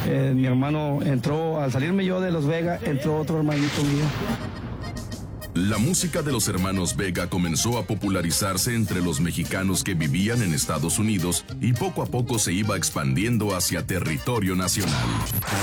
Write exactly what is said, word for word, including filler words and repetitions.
eh, mi hermano entró, al salirme yo de Los Vega, entró otro hermanito mío. La música de los hermanos Vega comenzó a popularizarse entre los mexicanos que vivían en Estados Unidos y poco a poco se iba expandiendo hacia territorio nacional.